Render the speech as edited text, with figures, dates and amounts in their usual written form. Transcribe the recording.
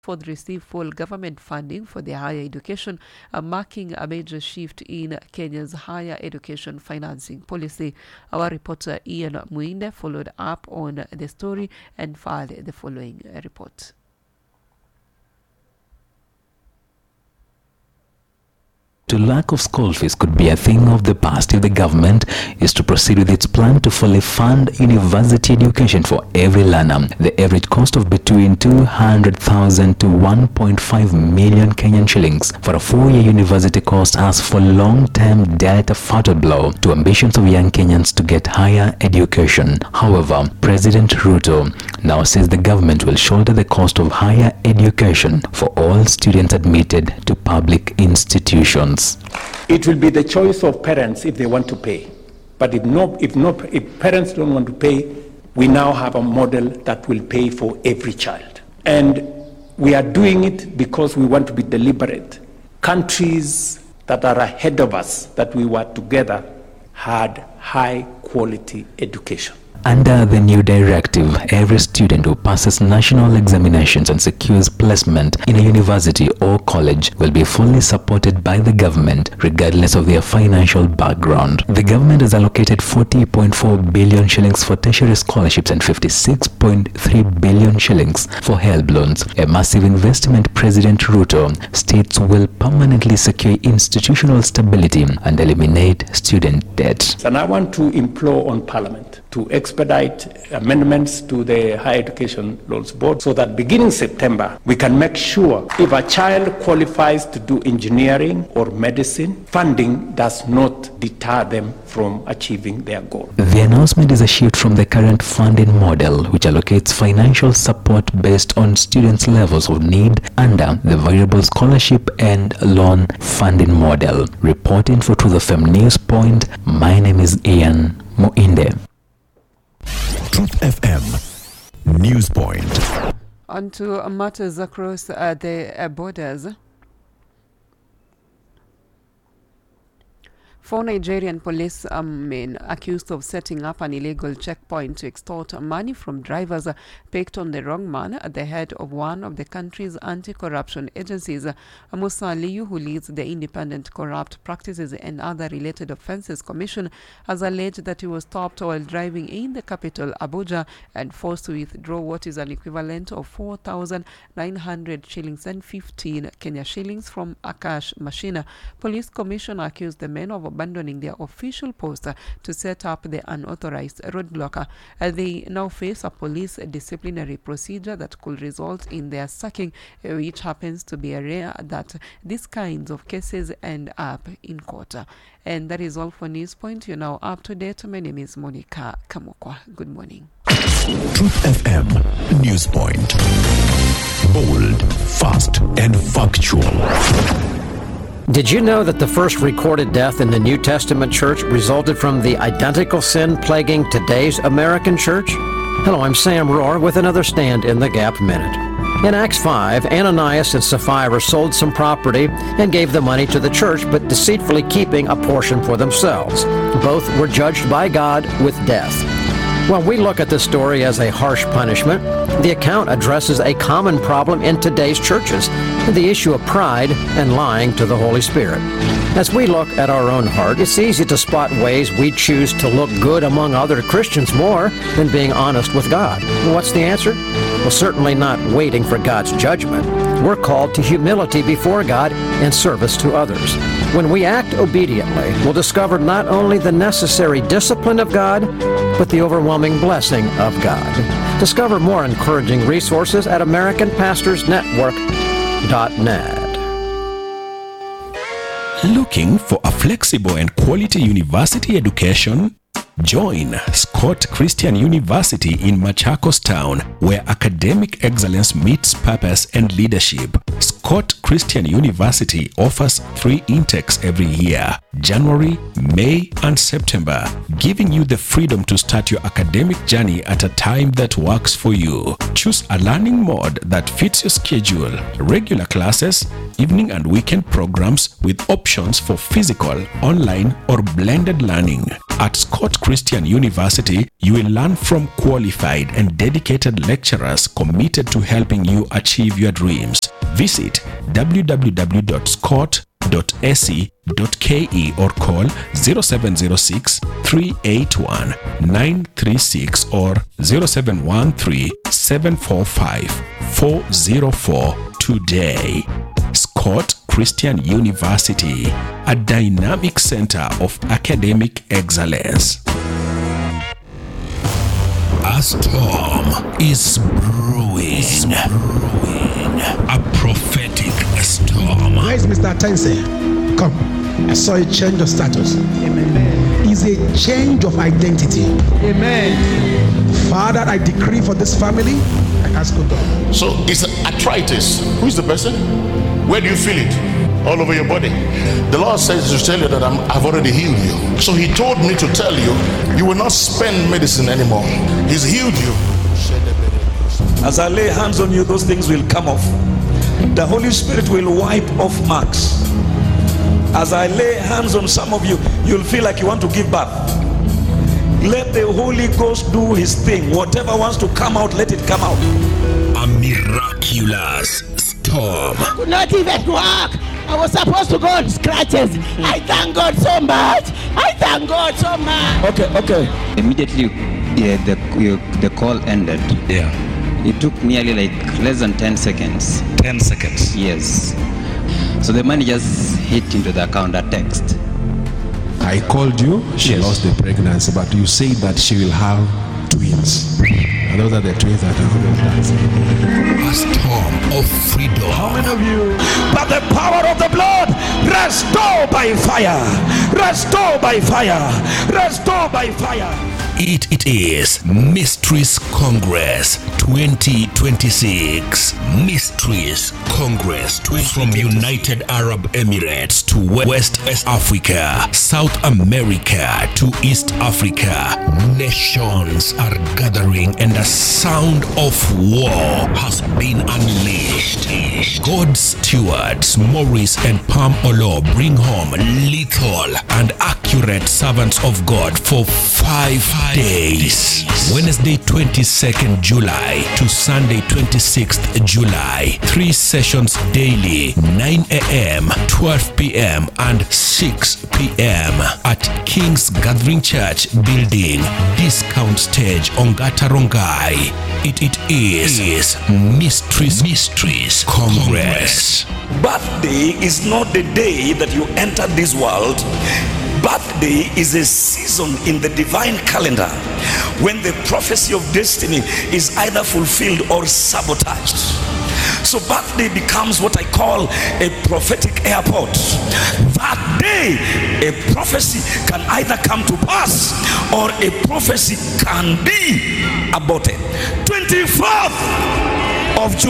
Ford receive full government funding for their higher education, marking a major shift in Kenya's higher education financing policy. Our reporter Ian Muinde followed up on the story and filed the following report. The lack of school fees could be a thing of the past if the government is to proceed with its plan to fully fund university education for every learner. The average cost of between 200,000 to 1.5 million Kenyan shillings for a 4-year university course has for long-term dealt a fatal blow to ambitions of young Kenyans to get higher education. However, President Ruto now says the government will shoulder the cost of higher education for all students admitted to public institutions. It will be the choice of parents if they want to pay. But if parents don't want to pay, we now have a model that will pay for every child. And we are doing it because we want to be deliberate. Countries that are ahead of us, that we were together, had high quality education. Under the new directive, every student who passes national examinations and secures placement in a university or college will be fully supported by the government, regardless of their financial background. The government has allocated 40.4 billion shillings for tertiary scholarships and 56.3 billion shillings for HELB loans, a massive investment President Ruto states will permanently secure institutional stability and eliminate student debt. And I want to implore on Parliament to expedite amendments to the Higher Education Loans Board so that beginning September, we can make sure if a child qualifies to do engineering or medicine, funding does not deter them from achieving their goal. The announcement is a shift from the current funding model, which allocates financial support based on students' levels of need under the variable scholarship and loan funding model. Reporting for To The Fem News Point, my name is Ian Muinde. Truth FM News Point. On to matters across the borders. 4 Nigerian police men accused of setting up an illegal checkpoint to extort money from drivers picked on the wrong man at the head of one of the country's anti-corruption agencies. Musa Aliyu, who leads the Independent Corrupt Practices and Other Related Offences Commission, has alleged that he was stopped while driving in the capital, Abuja, and forced to withdraw what is an equivalent of 4,900 shillings and 15 Kenya shillings from a cash machine. Police Commissioner accused the men of abandoning their official post to set up the unauthorized roadblock. They now face a police disciplinary procedure that could result in their sacking, which happens to be rare that these kinds of cases end up in court. And that is all for News Point. You're now up to date. My name is Monica Kamukwa. Good morning. Truth FM News Point. Bold, fast, and factual. Did you know that the first recorded death in the New Testament church resulted from the identical sin plaguing today's American church? Hello, I'm Sam Rohr with another Stand in the Gap Minute. In Acts 5, Ananias and Sapphira sold some property and gave the money to the church, but deceitfully keeping a portion for themselves. Both were judged by God with death. While we look at this story as a harsh punishment, the account addresses a common problem in today's churches, the issue of pride and lying to the Holy Spirit. As we look at our own heart, it's easy to spot ways we choose to look good among other Christians more than being honest with God. What's the answer? Well, certainly not waiting for God's judgment. We're called to humility before God and service to others. When we act obediently, we'll discover not only the necessary discipline of God, but the overwhelming blessing of God. Discover more encouraging resources at AmericanPastorsNetwork.net. Looking for a flexible and quality university education? Join Scott Christian University in Machakos Town, where academic excellence meets purpose and leadership. Scott Christian University offers 3 intakes every year, January, May, and September, giving you the freedom to start your academic journey at a time that works for you. Choose a learning mode that fits your schedule, regular classes, evening and weekend programs with options for physical, online, or blended learning. At Scott Christian University, you will learn from qualified and dedicated lecturers committed to helping you achieve your dreams. Visit www.scott.ac.ke or call 0706 381 936 or 0713 745 404 today. Scott Christian University, a dynamic center of academic excellence. A storm is brewing. A prophetic storm. Where is Mr. Tense? Come. I saw a change of status. Amen. It's a change of identity. Amen. Father, I decree for this family. I ask God. So it's arthritis. Who is the person? Where do you feel it? All over your body. The Lord says to tell you that I've already healed you. So he told me to tell you, you will not spend medicine anymore. He's healed you. As I lay hands on you, those things will come off. The Holy Spirit will wipe off marks. As I lay hands on some of you, you'll feel like you want to give birth. Let the Holy Ghost do his thing. Whatever wants to come out, let it come out. A miraculous storm. Could not even walk. I was supposed to go on scratches. I thank God so much. I thank God so much. Okay. Immediately, the call ended. Yeah. It took nearly like less than 10 seconds. 10 seconds. Yes. So the money just hit into the account, a text. I called you, she lost the pregnancy, but you say that she will have twins. And those are the twins that are A storm of freedom. How many of you? But the power of the blood, restore by fire. Restore by fire. Restore by fire. It is Mysteries Congress 2026. Mysteries Congress from United Arab Emirates to West Africa, South America to East Africa. Nations are gathering and the sound of war has been unleashed. God's stewards, Maurice and Pam Olo, bring home lethal and accurate servants of God for 5 days. Wednesday 22nd July to Sunday 26th July. 3 sessions daily, 9 a.m., 12 p.m. and 6 p.m. at King's Gathering Church Building, Discount Stage, Ongata Rongai. It is Mysteries Congress. Birthday is not the day that you enter this world. Birthday is a season in the divine calendar when the prophecy of destiny is either fulfilled or sabotaged. So birthday becomes what I call a prophetic airport. That day, a prophecy can either come to pass or a prophecy can be aborted. 24th of July.